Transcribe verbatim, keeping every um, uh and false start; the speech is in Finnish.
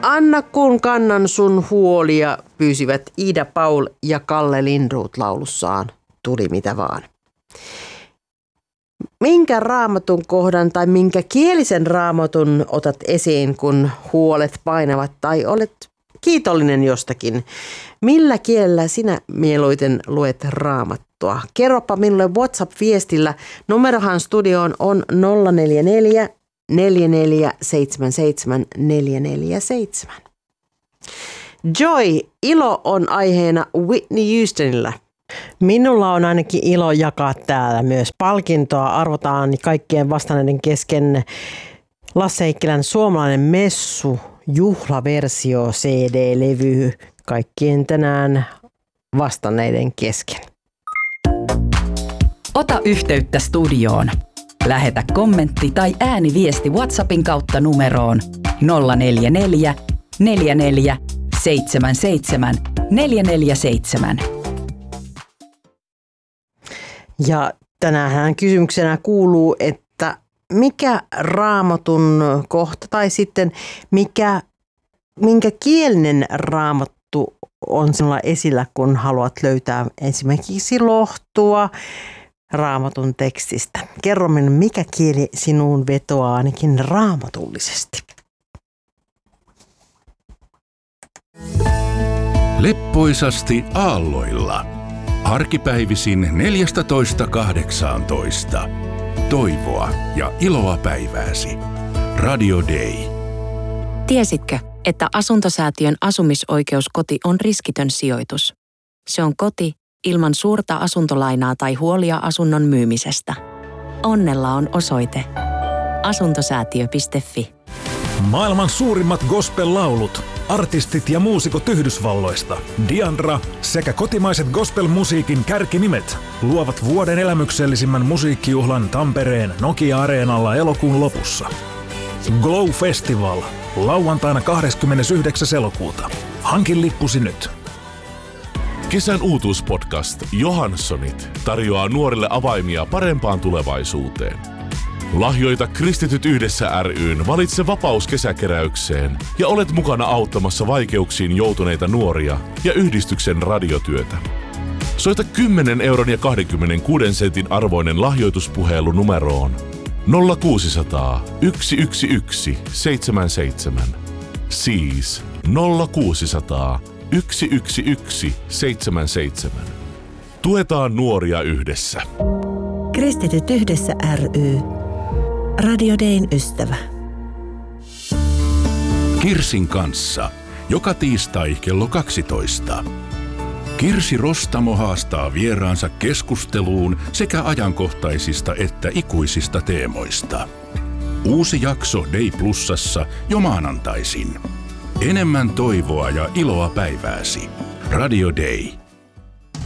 Anna kun kannan sun huolia, pyysivät Ida Paul ja Kalle Lindroth laulussaan Tuli mitä vaan. Minkä raamatun kohdan tai minkä kielisen raamatun otat esiin, kun huolet painavat tai olet kiitollinen jostakin? Millä kielellä sinä mieluiten luet raamattua? Kerropa minulle WhatsApp-viestillä. Numerohan studioon on nolla neljä neljä neljä neljä seitsemän seitsemän neljä neljä seitsemän. Joy, ilo on aiheena Whitney Houstonilla. Minulla on ainakin ilo jakaa täällä myös palkintoa. Arvotaan kaikkien vastanneiden kesken Lasse Heikkilän suomalainen messu, juhlaversio, C D-levy kaikkien tänään vastanneiden kesken. Ota yhteyttä studioon. Lähetä kommentti tai ääniviesti WhatsAppin kautta numeroon nolla neljä neljä neljä neljä seitsemän seitsemän neljä neljä seitsemän. Ja tänään kysymyksenä kuuluu, että mikä raamatun kohta tai sitten mikä, minkä kielinen raamattu on sinulla esillä, kun haluat löytää esimerkiksi lohtua raamatun tekstistä. Kerro minulle, mikä kieli sinuun vetoaa ainakin raamatullisesti. Leppoisasti aalloilla. Arkipäivisin neljätoista kahdeksantoista. Toivoa ja iloa päivääsi. Radio Day. Tiesitkö, että Asuntosäätiön asumisoikeuskoti on riskitön sijoitus? Se on koti ilman suurta asuntolainaa tai huolia asunnon myymisestä. Onnella on osoite asuntosäätiö piste fi. Maailman suurimmat gospel-laulut, artistit ja muusikot Yhdysvalloista, Diandra sekä kotimaiset gospel-musiikin kärkinimet luovat vuoden elämyksellisimmän musiikkijuhlan Tampereen Nokia-areenalla elokuun lopussa. Glow Festival, lauantaina kahdeskymmenesyhdeksäs elokuuta. Hankin lippusi nyt. Kesän uutuuspodcast Johanssonit tarjoaa nuorille avaimia parempaan tulevaisuuteen. Lahjoita Kristityt yhdessä ry:n Valitse vapaus kesäkeräykseen ja olet mukana auttamassa vaikeuksiin joutuneita nuoria ja yhdistyksen radiotyötä. Soita kymmenen euron ja kaksikymmentäkuusi sentin arvoinen lahjoituspuhelu numeroon nolla kuusisataa yksi yksi yksi seitsemän seitsemän. Siis nolla kuusisataa yksi yksi yksi seitsemän seitsemän. Tuetaan nuoria yhdessä. Kristityt yhdessä ry. Radio Dayn ystävä. Kirsin kanssa. Joka tiistai kello kaksitoista. Kirsi Rostamo haastaa vieraansa keskusteluun sekä ajankohtaisista että ikuisista teemoista. Uusi jakso Day Plusassa jo maanantaisin. Enemmän toivoa ja iloa päivääsi. Radio Day.